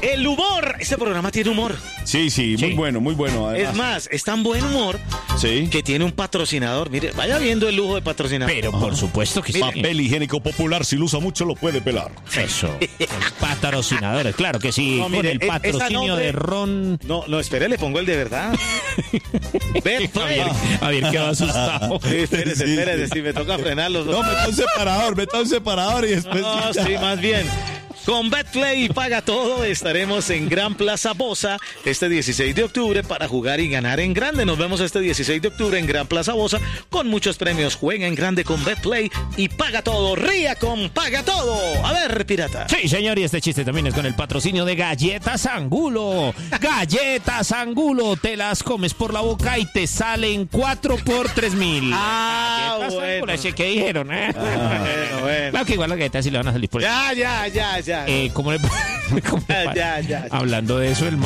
El humor. Este programa tiene humor. Sí, muy bueno, muy bueno. Además. Es más, es tan buen humor que tiene un patrocinador. Mire, vaya viendo el lujo de patrocinador. Pero por supuesto que sí. Papel higiénico popular, si lo usa mucho lo puede pelar. Eso. Patrocinadores, claro que sí. No, mire, con el patrocinio de ron. No, espere, le pongo el de verdad. Betplay. A ver, quedó asustado. Espérese, si me toca frenarlos. No, meta un separador y después... No, sí, más bien. Con Betplay paga todo, estaremos en Gran Plaza Bosa este 16 de octubre para jugar y ganar en grande. Nos vemos este 16 de octubre en Gran Plaza Bosa con muchos premios. Juega en grande con Betplay y paga todo. Ría con Paga Todo. A ver, pirata. Sí, señor, y este chiste también es con el patrocinio de Galletas Angulo. Galletas Angulo, te las comes por la boca y te salen 4 por 3,000. Ah, bueno. Angulo, ese que dijeron, Bueno. Claro que igual las galletas sí le van a salir por Ya. ¿cómo le Ya. Hablando de eso, el